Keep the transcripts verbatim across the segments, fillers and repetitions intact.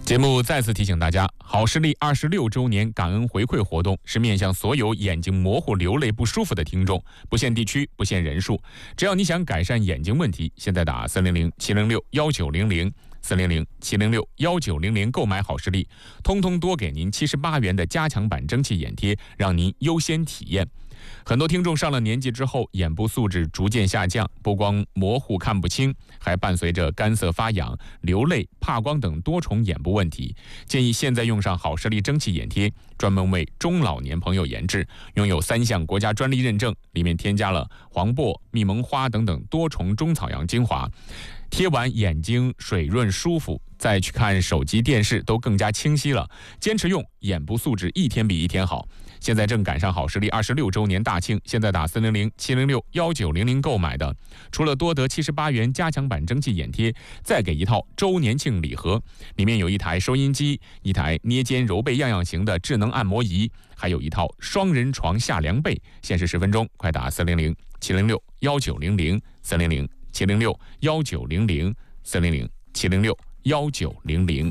节目再次提醒大家，好视力二十六周年感恩回馈活动是面向所有眼睛模糊、流泪不舒服的听众，不限地区，不限人数，只要你想改善眼睛问题，现在打三零零七零六幺九零零三零零七零六幺九零零购买好视力，通通多给您七十八元的加强版蒸汽眼贴，让您优先体验。很多听众上了年纪之后，眼部素质逐渐下降，不光模糊看不清，还伴随着干涩发痒、流泪、怕光等多重眼部问题。建议现在用上好视力蒸汽眼贴，专门为中老年朋友研制，拥有三项国家专利认证，里面添加了黄柏、蜜蒙花等等多重中草药精华。贴完眼睛水润舒服，再去看手机电视都更加清晰了。坚持用，眼部素质一天比一天好。现在正赶上好视力二十六周年大庆，现在打四零零七零六幺九零零购买的，除了多得七十八元加强版蒸汽眼贴，再给一套周年庆礼盒，里面有一台收音机、一台捏肩揉背样样型的智能按摩仪，还有一套双人床下凉被。限时十分钟，快打四零零七零六幺九零零三零零七零六幺九零零三零零七零六幺九零零。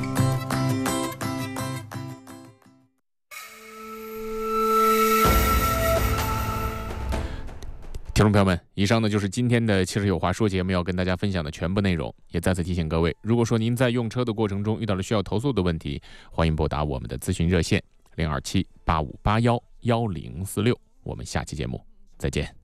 听众朋友们，以上呢就是今天的七十有话说节目要跟大家分享的全部内容。也再次提醒各位，如果说您在用车的过程中遇到了需要投诉的问题，欢迎拨打我们的咨询热线零二七八五八幺幺零四六。我们下期节目再见。